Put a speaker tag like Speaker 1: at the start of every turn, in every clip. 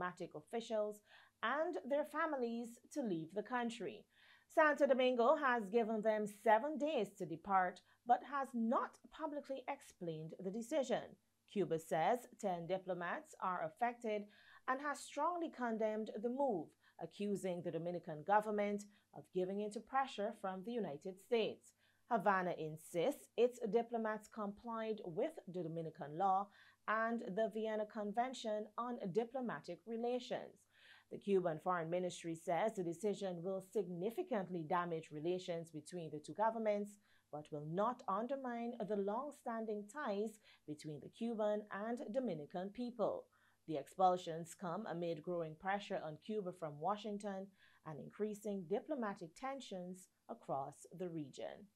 Speaker 1: diplomatic officials and their families to leave the country. Santo Domingo has given them 7 days to depart, but has not publicly explained the decision. Cuba says 10 diplomats are affected and has strongly condemned the move, accusing the Dominican government of giving in to pressure from the United States. Havana insists its diplomats complied with the Dominican law and the Vienna Convention on Diplomatic Relations. The Cuban Foreign Ministry says the decision will significantly damage relations between the two governments, but will not undermine the long-standing ties between the Cuban and Dominican people. The expulsions come amid growing pressure on Cuba from Washington and increasing diplomatic tensions across the region.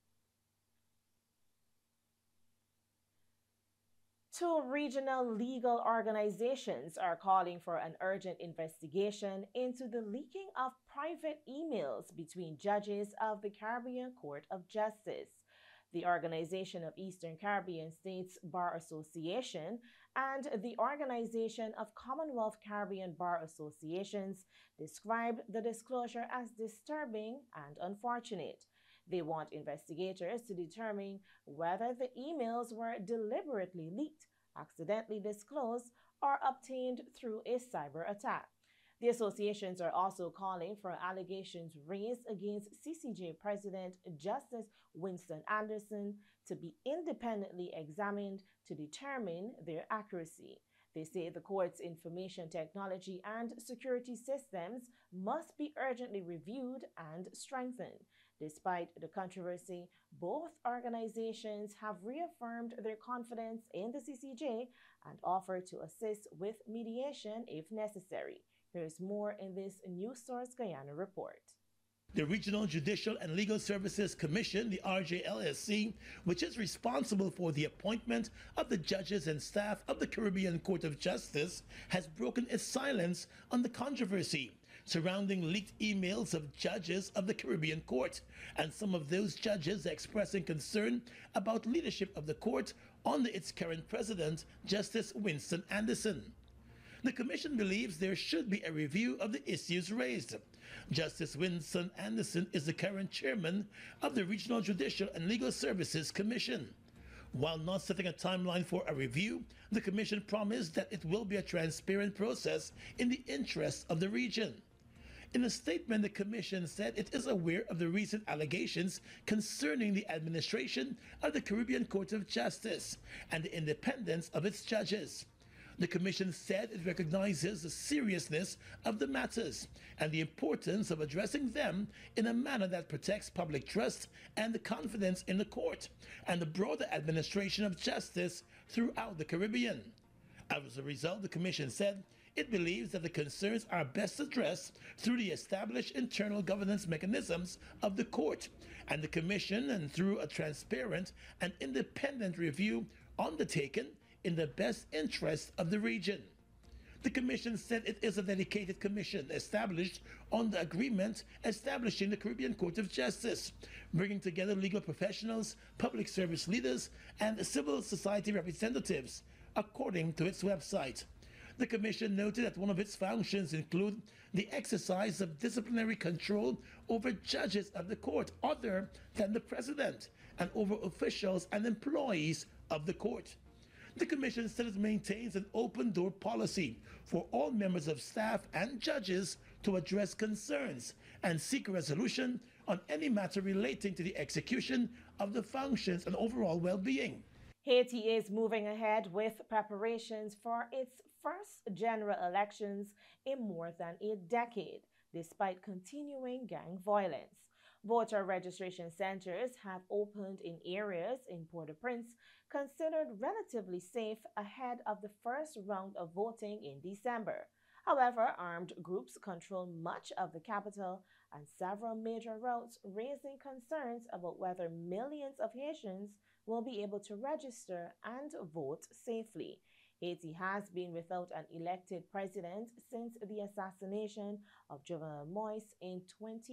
Speaker 1: Two regional legal organizations are calling for an urgent investigation into the leaking of private emails between judges of the Caribbean Court of Justice. The Organization of Eastern Caribbean States Bar Association and the Organization of Commonwealth Caribbean Bar Associations described the disclosure as disturbing and unfortunate. They want investigators to determine whether the emails were deliberately leaked, accidentally disclosed, or obtained through a cyber attack. The associations are also calling for allegations raised against CCJ President Justice Winston Anderson to be independently examined to determine their accuracy. They say the court's information technology and security systems must be urgently reviewed and strengthened. Despite the controversy, both organizations have reaffirmed their confidence in the CCJ and offer to assist with mediation if necessary. Here's more in this News Source Guyana report.
Speaker 2: The Regional Judicial and Legal Services Commission, the RJLSC, which is responsible for the appointment of the judges and staff of the Caribbean Court of Justice, has broken its silence on the controversy surrounding leaked emails of judges of the Caribbean Court, and some of those judges expressing concern about leadership of the court under its current president, Justice Winston Anderson. The Commission believes there should be a review of the issues raised. Justice Winston Anderson is the current chairman of the Regional Judicial and Legal Services Commission. While not setting a timeline for a review, the Commission promised that it will be a transparent process in the interests of the region. In a statement, the Commission said it is aware of the recent allegations concerning the administration of the Caribbean Court of Justice and the independence of its judges. The Commission said it recognizes the seriousness of the matters and the importance of addressing them in a manner that protects public trust and the confidence in the court and the broader administration of justice throughout the Caribbean. As a result, the Commission said it believes that the concerns are best addressed through the established internal governance mechanisms of the court and the Commission, and through a transparent and independent review undertaken in the best interest of the region. The Commission said it is a dedicated commission established on the agreement establishing the Caribbean Court of Justice, bringing together legal professionals, public service leaders, and civil society representatives, according to its website. The Commission noted that one of its functions include the exercise of disciplinary control over judges of the court other than the President and over officials and employees of the court. The Commission said it maintains an open-door policy for all members of staff and judges to address concerns and seek a resolution on any matter relating to the execution of the functions and overall well-being.
Speaker 1: Haiti is moving ahead with preparations for its first general elections in more than a decade, despite continuing gang violence. Voter registration centers have opened in areas in Port-au-Prince considered relatively safe ahead of the first round of voting in December. However, armed groups control much of the capital and several major routes, raising concerns about whether millions of Haitians will be able to register and vote safely. Haiti has been without an elected president since the assassination of Jovenel Moïse in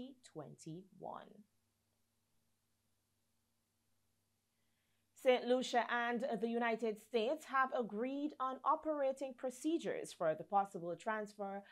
Speaker 1: 2021. St. Lucia and the United States have agreed on operating procedures for the possible transfer